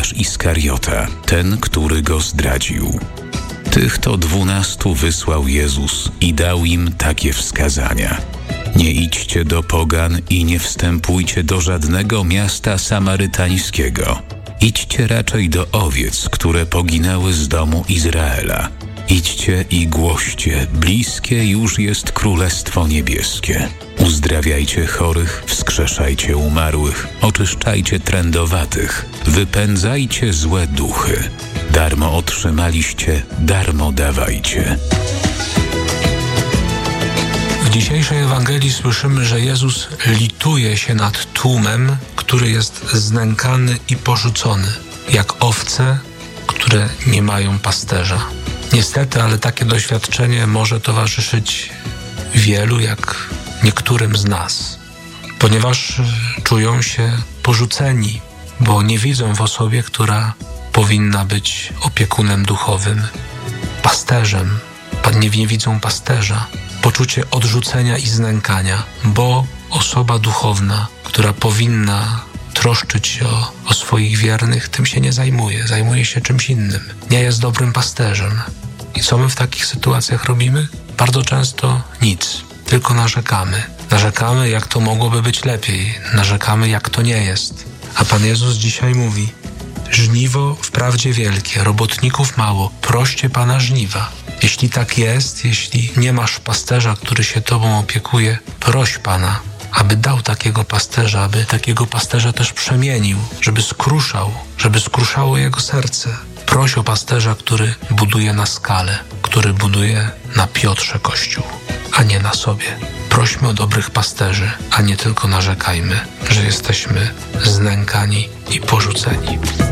Judasz Iskariota, ten, który go zdradził. Tych to 12 wysłał Jezus i dał im takie wskazania. Nie idźcie do pogan i nie wstępujcie do żadnego miasta samarytańskiego. Idźcie raczej do owiec, które poginęły z domu Izraela. Idźcie i głoście, bliskie już jest Królestwo Niebieskie. Uzdrawiajcie chorych, wskrzeszajcie umarłych, oczyszczajcie trędowatych, wypędzajcie złe duchy. Darmo otrzymaliście, darmo dawajcie. W dzisiejszej Ewangelii słyszymy, że Jezus lituje się nad tłumem, który jest znękany i porzucony, jak owce, które nie mają pasterza. Niestety, ale takie doświadczenie może towarzyszyć wielu, jak niektórym z nas, ponieważ czują się porzuceni, bo nie widzą w osobie, która powinna być opiekunem duchowym, pasterzem. Nie widzą pasterza. Poczucie odrzucenia i znękania, bo osoba duchowna, która powinna troszczyć się o swoich wiernych, tym się nie zajmuje. Zajmuje się czymś innym. Nie jest dobrym pasterzem. I co my w takich sytuacjach robimy? Bardzo często nic. Tylko narzekamy. Narzekamy, jak to mogłoby być lepiej. Narzekamy, jak to nie jest. A Pan Jezus dzisiaj mówi: żniwo wprawdzie wielkie, robotników mało. Proście Pana żniwa. Jeśli tak jest, jeśli nie masz pasterza, który się Tobą opiekuje, proś Pana, aby dał takiego pasterza, aby takiego pasterza też przemienił, żeby skruszało jego serce. Proś o pasterza, który buduje na skalę, który buduje na Piotrze Kościół, a nie na sobie. Prośmy o dobrych pasterzy, a nie tylko narzekajmy, że jesteśmy znękani i porzuceni.